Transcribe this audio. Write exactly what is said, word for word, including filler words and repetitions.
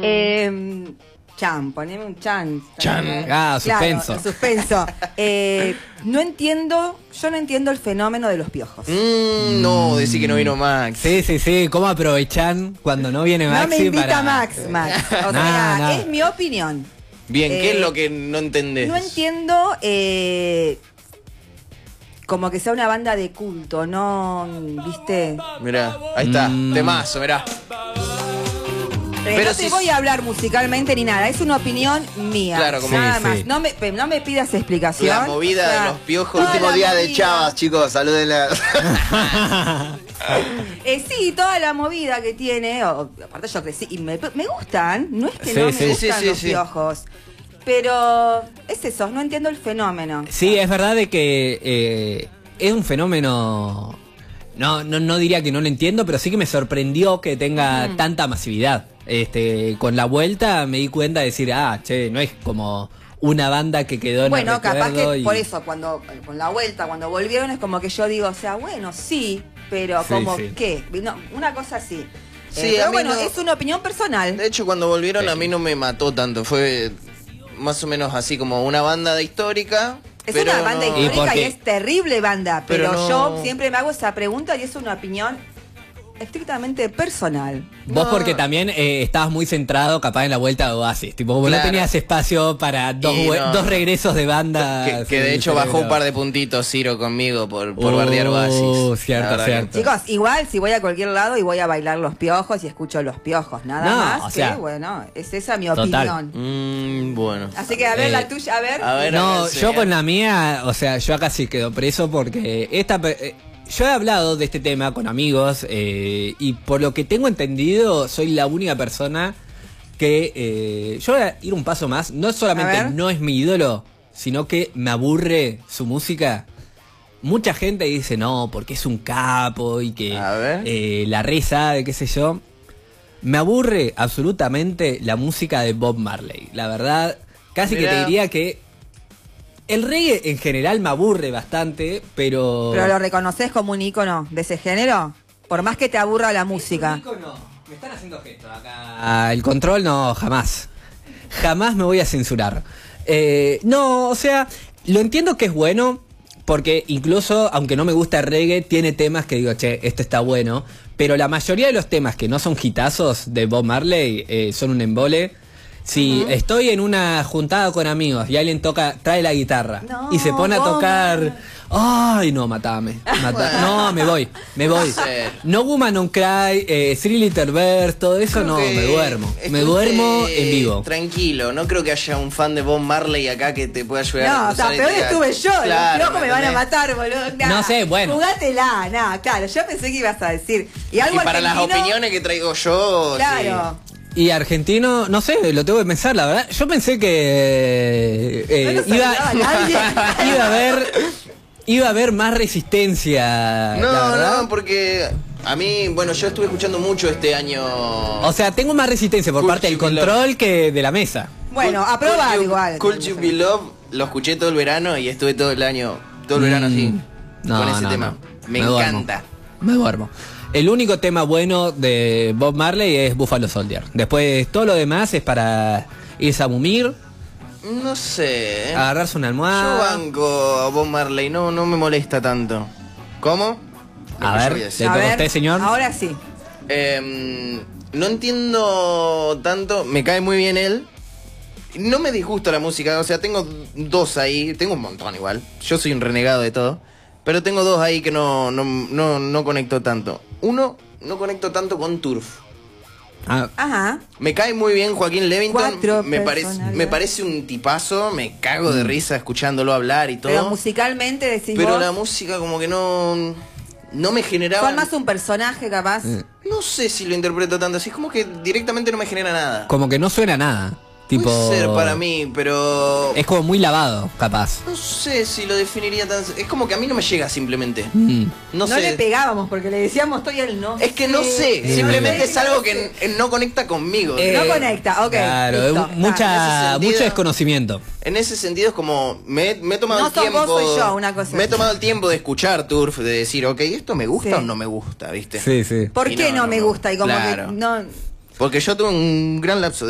Eh, chan, poneme un chan. Chan. Ah, suspenso. Claro, suspenso. Eh, no entiendo, yo no entiendo el fenómeno de los piojos. Mm, no, decir que no vino Max. Sí, sí, sí. ¿Cómo aprovechan cuando no viene Maxi? No me invita para... Max, Max. O Nah, sea, nah. es mi opinión. Bien, ¿qué Eh, es lo que no entendés? No entiendo eh, como que sea una banda de culto, ¿no? ¿Viste? Mirá, ahí está, Mm. temazo, mirá. Eh, Pero no te si- voy a hablar musicalmente ni nada, es una opinión mía. Claro, como- nada Sí, más. sí. No, me, pe- no me pidas explicación. La movida O sea, de los piojos. toda Último la día de movida. Chavas, chicos, salúdenla. Eh, sí, toda la movida que tiene, o- aparte yo crecí, y me, me gustan, no es que Sí, no me sí. gustan Sí, sí, los sí. piojos, pero es eso, no entiendo el fenómeno. Sí, es verdad de que eh, es un fenómeno. No, no, no diría que no lo entiendo, pero sí que me sorprendió que tenga Mm. tanta masividad. Este, con la vuelta me di cuenta de decir, ah, che, no es como una banda que quedó en Bueno, el capaz recuerdo que y- por eso, cuando con la vuelta, cuando volvieron, es como que yo digo, o sea, bueno, sí, pero Sí, como sí. qué, no, una cosa así. Sí, Eh, a pero mí bueno, no- es una opinión personal. De hecho, cuando volvieron Sí. a mí no me mató tanto. Fue más o menos así como una banda de histórica. Es pero una banda no- ¿Y histórica por y, qué? es terrible banda, pero, Pero no- yo siempre me hago esa pregunta y es una opinión estrictamente personal. Vos No. porque también eh, estabas muy centrado capaz en la vuelta de Oasis, tipo como Claro. no tenías espacio para dos, Y vue- no. dos regresos de banda. Que, que de hecho bajó un par de puntitos Ciro conmigo por, por Uh, bardear Oasis. cierto, La verdad cierto. que- Chicos, igual si voy a cualquier lado y voy a bailar los piojos y escucho los piojos, nada No, más o que, sea, bueno, es esa mi total. opinión. Mm, bueno. Así que a ver Eh, la tuya, a ver. a ver. No, Sí, yo eh. con la mía, o sea, yo acá sí quedo preso porque esta pe- eh, yo he hablado de este tema con amigos eh, y por lo que tengo entendido soy la única persona que eh, yo voy a ir un paso más, no A solamente ver. no es mi ídolo, sino que me aburre su música. Mucha gente dice no, porque es un capo y que A ver. eh, la reza de qué sé yo. Me aburre absolutamente la música de Bob Marley. La verdad, casi que Mirá. te diría que el reggae en general me aburre bastante, pero... ¿Pero lo reconoces como un ícono de ese género? Por más que te aburra la música. Me están haciendo gestos acá. Ah, el control no, jamás. Jamás me voy a censurar. Eh, no, o sea, lo entiendo que es bueno, porque incluso, aunque no me gusta el reggae, tiene temas que digo, che, este está bueno. Pero la mayoría de los temas que no son hitazos de Bob Marley eh, son un embole. Si estoy en una juntada con amigos y alguien toca, trae la guitarra No, y se pone a Bob tocar... Ay, no, matame. mata- no, me voy, me voy. No sé. No Woman Don't Cry, eh, Three Little Birds, todo eso Creo no, que me duermo. Me estuviste duermo en vivo. Tranquilo, no creo que haya un fan de Bob Marley acá que te pueda ayudar a No, o sea, cruzar y peor te diga, estuve yo. claro, los piojos me van a ¿entendés? matar, boludo. Nah, No sé, bueno. Jugátela, nada, claro. Yo pensé que ibas a decir. Y algo Y para las argentino, opiniones que traigo yo, Claro. Y argentino, no sé, lo tengo que pensar, la verdad. Yo pensé que eh, No lo iba, saludaba nadie. iba a haber iba a haber más resistencia. sí. la No, verdad. no, porque a mí, bueno, yo estuve escuchando mucho este año. O sea, tengo más resistencia por Cool parte del to be control que de la mesa. Bueno, Cool- aprobado Cool to- igual. Cool to Be Love, lo escuché todo el verano y estuve todo el año, todo el verano así, Mm. No, con ese no, tema. no. Me, Me duermo. encanta. Me duermo. El único tema bueno de Bob Marley es Buffalo Soldier. Después todo lo demás es para irse a mumir, No sé. ¿eh? agarrarse una Yo almohada. banco a Bob Marley, no, no me molesta tanto. ¿Cómo? Lo A que yo ver, voy a decir. ¿le A toca a ver, usted, señor? Ahora sí. Em, no entiendo tanto, me cae muy bien él. No me disgusta la música, o sea, tengo dos ahí, tengo un montón igual. Yo soy un renegado de todo, pero tengo dos ahí que no, no, no, no conecto tanto. Uno, no conecto tanto con Turf. Ah, Ajá. Me cae muy bien Joaquín Levington, Cuatro me parece, personalidades. me parece un tipazo, me cago de risa escuchándolo hablar y todo. Pero musicalmente decís Pero vos, la música como que no, no me generaba... son más un personaje capaz. No sé si lo interpreto tanto así, es como que directamente no me genera nada. como que no suena nada. Tipo, Puede ser para mí, pero... Es como muy lavado, capaz. No sé si lo definiría tan... Es como que a mí no me llega simplemente. Mm. No, No, sé. le pegábamos porque le decíamos estoy él no. Es que no sé, Sí. simplemente Sí. es algo que n- no conecta conmigo. Eh, No conecta, ok. Claro, listo, es está. mucha, En ese sentido- mucho desconocimiento. En ese sentido es como, me, me he tomado No el sos tiempo... vos, soy yo, una cosa Me he así. tomado el tiempo de escuchar Turf, de decir, ok, ¿esto me gusta Sí. o no me gusta? ¿Viste? Sí, sí. ¿Por Y qué no, no, no, me no. gusta? Y como Claro. que no. Porque yo tuve un gran lapso